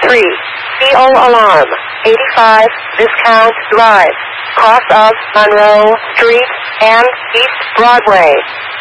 3. CO alarm. 85, Viscount Drive. Cross of Monroe Street and East Broadway.